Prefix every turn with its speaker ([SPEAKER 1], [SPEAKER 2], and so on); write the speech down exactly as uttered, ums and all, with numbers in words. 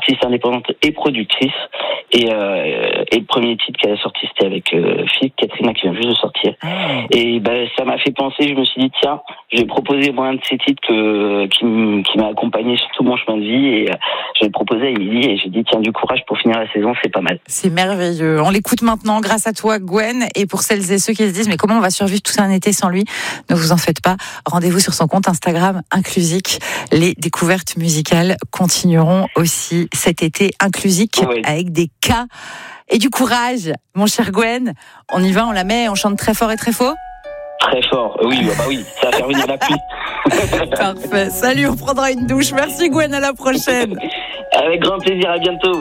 [SPEAKER 1] artiste indépendante et productrice. Et, euh, et le premier titre qu'elle a sorti, c'était avec euh, Philippe Katrina qui vient juste de sortir. Et ben, ça m'a fait penser, je me suis dit, tiens, je vais proposer moi un de ces titres que, qui, m- qui m'a accompagné sur tout mon chemin de vie. Et euh, je l'ai proposé à Émilie et j'ai dit, tiens, du courage pour finir la saison, c'est pas mal.
[SPEAKER 2] C'est merveilleux. On l'écoute maintenant grâce à toi, Gwen. Et pour celles et ceux qui se disent, mais comment on va survivre tout un été sans lui? Ne vous en faites pas. Rendez-vous sur son compte Instagram, Inclusique. Les découvertes musicales continueront aussi cet été. Inclusique,
[SPEAKER 1] Oui.
[SPEAKER 2] avec des cas et du courage. Mon cher Gwen, on y va, on la met, on chante très fort et très fort.
[SPEAKER 1] Très fort. Oui, bah, bah oui, ça va faire venir la pluie.
[SPEAKER 2] Parfait. Salut, on prendra une douche. Merci Gwen, à la prochaine.
[SPEAKER 1] Avec grand plaisir, à bientôt.